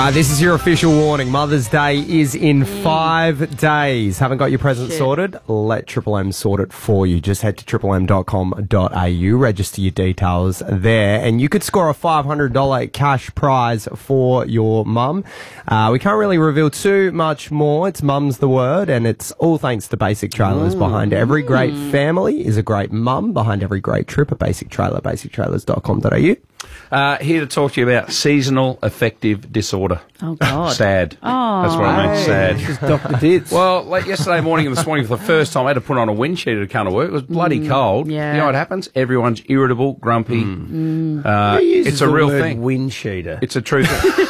This is your official warning. Mother's Day is in 5 days. Haven't got your present sorted? Let Triple M sort it for you. Just head to triplem.com.au, register your details there, and you could score a $500 cash prize for your mum. We can't really reveal too much more. It's mum's the word, and it's all thanks to Basic Trailers. Behind every great family is a great mum. Behind every great trip, a Basic Trailer, basictrailers.com.au. Here to talk to you about seasonal affective disorder. Oh, God. Sad. Oh. That's what I mean, sad. This is Dr. Ditz. Well, like yesterday morning and this morning for the first time, I had to put on a wind sheeter to come to work. It was bloody cold. yeah. You know what happens? Everyone's irritable, grumpy. It's a real thing. Wind sheeter. It's a true thing.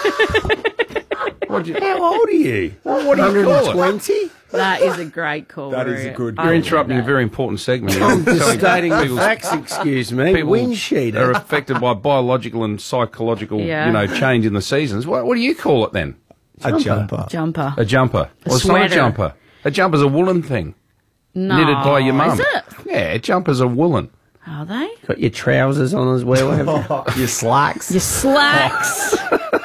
How old are you? What do you call it? 120? That is a great call. That is a good You're interrupting a very important segment. I'm just Telling stating the people's- facts, excuse me. People Wind are sheeter. affected by biological and psychological, Yeah. change in the seasons. What do you call it then? A jumper. Jumper. A jumper. Well, it's not a sweater. jumper. A jumper's a woolen thing. No. Knitted by your mum. Is it? Yeah, jumpers are woolen. Are they? Got your trousers on as well, have you? Your slacks. Your slacks.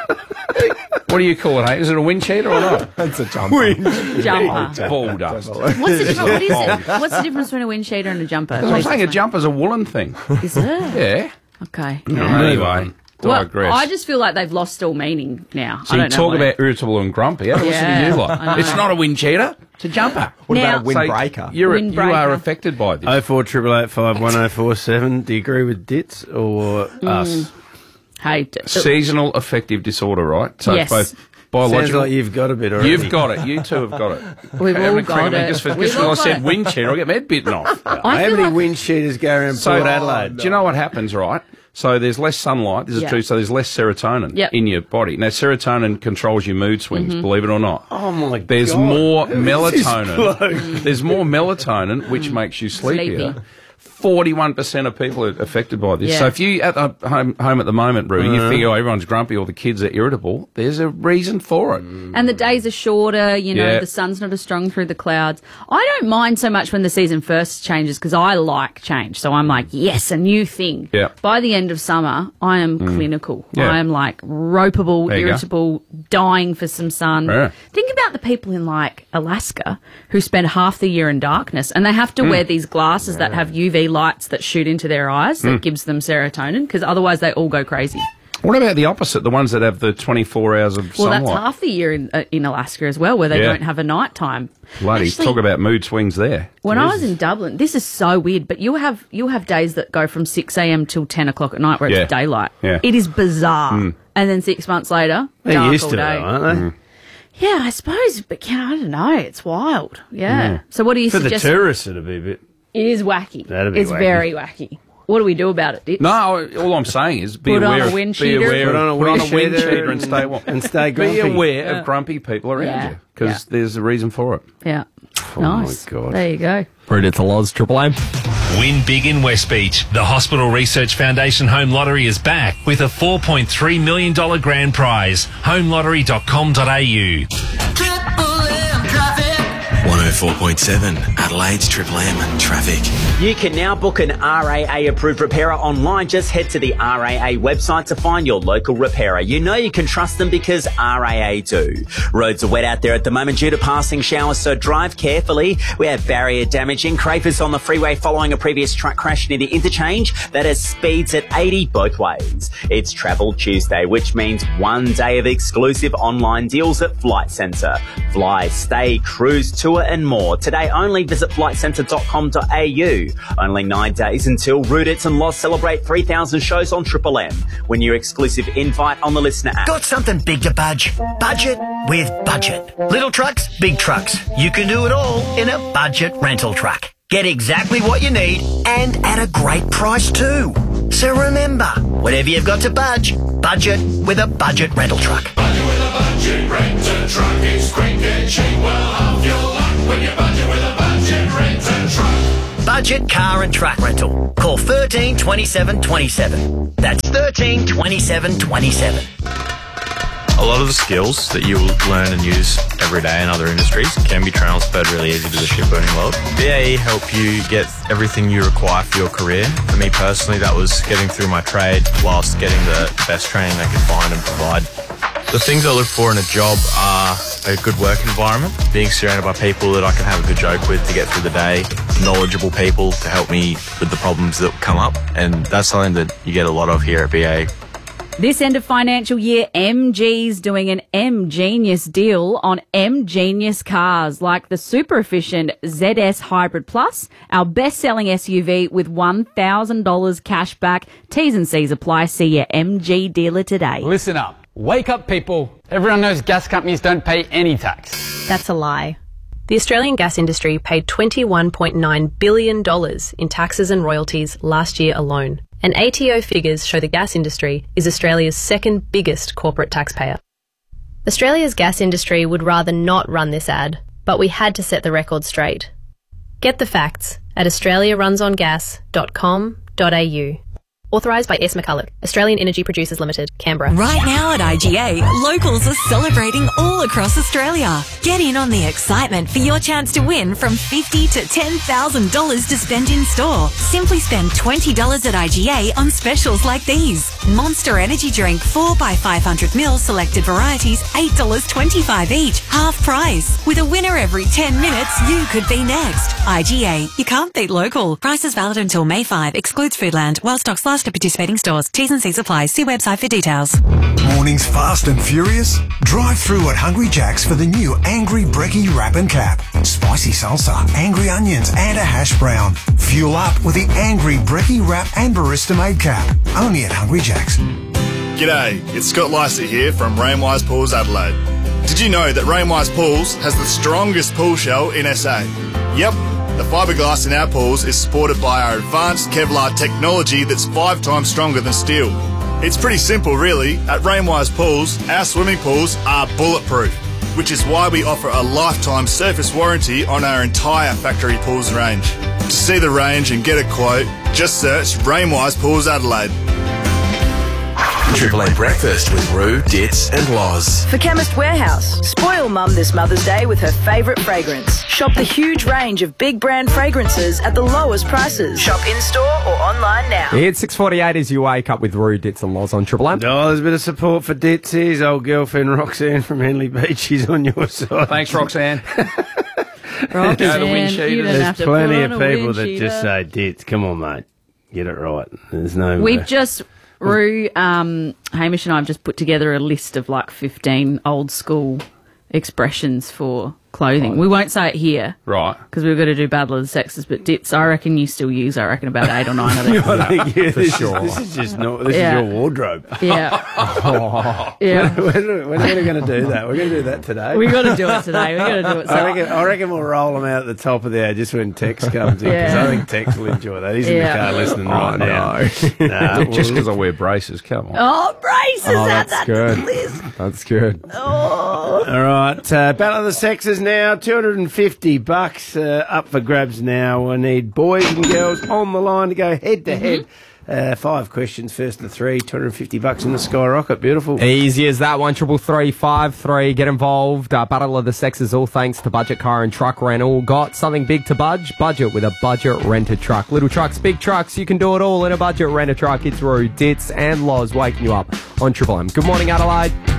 What do you call it, hey? Is it a wind cheater or not? That's a jumper. Jumper. Ball dust. What's the difference? What is it? What's the difference between a wind sheeter and a jumper? I'm saying a jumper's a woolen thing. Is it? Yeah. Okay. Anyway, digress. I just feel like they've lost all meaning now. So I you don't know talk what about irritable and grumpy. Have a listen to Yeah, you I lot. know. It's not a wind cheater. It's a jumper. What Now- about a windbreaker? You are Windbreaker. affected by this. 0488511047. Do you agree with Ditz or us? Hey, Seasonal affective disorder, right? So Yes. it's both Sounds biological. like you've got a bit already. You've got it. You two have got it. We've all Every got crack, it. Just We've because all I got said it. wind cheater, I'll get my head bitten off. I How feel many like wind sheeters go around Port Adelaide? Do you know what happens, right? So there's less sunlight. This is Yeah. true. So there's less serotonin Yep. in your body. Now, serotonin controls your mood swings, believe it or not. Oh, my God. There's more Who's this melatonin. bloke? There's more melatonin, which makes you sleepier. Sleepy. 41% of people are affected by this. Yeah. So if you at the home at the moment, Rue, you think, oh, everyone's grumpy or the kids are irritable, there's a reason for it. and the days are shorter, Yeah. the sun's not as strong through the clouds. I don't mind so much when the season first changes because I like change. So I'm like, yes, a new thing. Yeah. By the end of summer, I am clinical. Yeah. I am like ropeable, There you go. irritable, dying for some sun. Yeah. Think about the people in like Alaska who spend half the year in darkness and they have to wear these glasses that have UV lights that shoot into their eyes that gives them serotonin because otherwise they all go crazy. What about the opposite, the ones that have the 24 hours of Well, sunlight? that's half the year in Alaska as well, where they Yeah. don't have a night time. Bloody, Actually, talk about mood swings there. when I was in Dublin, this is so weird, but you have days that go from 6 a.m. till 10 o'clock at night where Yeah. it's daylight. Yeah. It is bizarre. And then 6 months later, They're dark used all to it, day. aren't they? Yeah, I suppose, but I don't know. It's wild. Yeah. So what do you For the suggest? tourists, it'll be a bit... It is wacky. That'd be it's wacky. very wacky. What do we do about it, Ditz? No, all I'm saying is be Put on aware a of wind be cheater. aware Put on a of- wind wind cheater cheater and stay warm. and stay grumpy. Be aware of grumpy people around Yeah. you because Yeah. there's a reason for it. Yeah. Oh, my nice. God. There you go. It's a Loz, Triple M. Win big in West Beach. The Hospital Research Foundation Home Lottery is back with a $4.3 million grand prize. Homelottery.com.au. 104.7 Adelaide's Triple M traffic. You can now book an RAA approved repairer online. Just head to the RAA website to find your local repairer. You know you can trust them because RAA do. Roads are wet out there at the moment due to passing showers, so drive carefully. We have barrier damage in Crafers on the freeway following a previous truck crash near the interchange that has speeds at 80 both ways. It's Travel Tuesday, which means 1 day of exclusive online deals at Flight Centre. Fly, stay, cruise, tour and more. Today only visit flightcentre.com.au. Only 9 days until Rudits and Loz celebrate 3,000 shows on Triple M. Win your exclusive invite on the Listener app. Got something big to budge? Budget with Budget. Little trucks, big trucks. You can do it all in a budget rental truck. Get exactly what you need and at a great price too. So remember, whatever you've got to budget with a budget rental truck. Budget with a budget rental truck. It's quick and cheap. Well, half your luck when you budget with a budget rental truck. Budget car and truck rental. Call 13 27 27. That's 13 27 27. A lot of the skills that you learn and use every day in other industries can be transferred really easy to the shipbuilding world. BAE help you get everything you require for your career. For me personally, that was getting through my trade whilst getting the best training they could find and provide. The things I look for in a job are a good work environment, being surrounded by people that I can have a good joke with to get through the day, knowledgeable people to help me with the problems that come up, and that's something that you get a lot of here at BA. This end of financial year, MG's doing an M-Genius deal on M-Genius cars, like the super efficient ZS Hybrid Plus, our best-selling SUV with $1,000 cash back. T's and C's apply. See your MG dealer today. Listen up. Wake up, people. Everyone knows gas companies don't pay any tax. That's a lie. The Australian gas industry paid $21.9 billion in taxes and royalties last year alone. And ATO figures show the gas industry is Australia's second biggest corporate taxpayer. Australia's gas industry would rather not run this ad, but we had to set the record straight. Get the facts at australiarunsongas.com.au. Authorised by S. McCulloch, Australian Energy Producers Limited, Canberra. Right now at IGA, locals are celebrating all across Australia. Get in on the excitement for your chance to win from $50,000 to $10,000 to spend in store. Simply spend $20 at IGA on specials like these. Monster Energy Drink 4x500ml selected varieties, $8.25 each, half price. With a winner every 10 minutes, you could be next. IGA, you can't beat local. Prices valid until May 5, excludes Foodland, while stocks last at participating stores. T's and C's apply. See website for details. Mornings fast and furious? Drive through at Hungry Jack's for the new Angry Brekkie Wrap and Cap. Spicy salsa, angry onions and a hash brown. Fuel up with the Angry Brekkie Wrap and Barista Made Cap. Only at Hungry Jack's. G'day, it's Scott Lycett here from Rainwise Pools Adelaide. Did you know that Rainwise Pools has the strongest pool shell in SA? Yep. The fiberglass in our pools is supported by our advanced Kevlar technology that's 5 times stronger than steel. It's pretty simple really. At Rainwise Pools, our swimming pools are bulletproof, which is why we offer a lifetime surface warranty on our entire factory pools range. To see the range and get a quote, just search Rainwise Pools Adelaide. Triple M Breakfast with Roo, Dits and Loz. For Chemist Warehouse, spoil Mum this Mother's Day with her favourite fragrance. Shop the huge range of big brand fragrances at the lowest prices. Shop in-store or online now. It's 6:48 as you wake up with Roo, Dits and Loz on Triple M. Oh, there's a bit of support for Dits. His old girlfriend Roxanne from Henley Beach. She's on your side. Thanks, Roxanne. Roxanne, There's plenty of people that just say, Dits, come on, mate. Get it right. There's no... We've just... Roo, Hamish and I have just put together a list of like 15 old school expressions for clothing. We won't say it here. Right. Because we've got to do Battle of the Sexes, but Dits, I reckon you still use, about 8 or 9 of them. This is just not, this is your wardrobe. Yeah. Yeah. We're not going to do that. We're going to do that today. We've got to do it today. We've got to do it. So I reckon we'll roll them out at the top of the hour just when Tex comes in, because I think Tex will enjoy that. He's in the car listening right now. Just because I wear braces, come on. Oh, braces! That's good. That's good. All right. Battle of the Sexes now, $250 up for grabs now. I need boys and girls on the line to go head to head. 5 questions, first to 3, $250 in the skyrocket. Beautiful. Easy as that. 133353. Get involved. Battle of the Sexes, all thanks to Budget Car and Truck Rental. Got something big to budge? Budget with a budget rented truck. Little trucks, big trucks, you can do it all in a budget rent a truck. It's Roo, Dits and Loz waking you up on Triple M. Good morning, Adelaide.